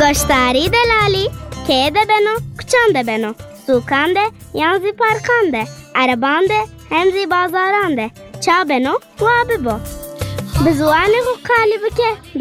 گشتاری دلالی که ده بنو کچان ده بنو سوکان ده یانزی پارکان ده عربان ده همزی بازاران ده چا بنو و ببو بزوانی خو کالی بکه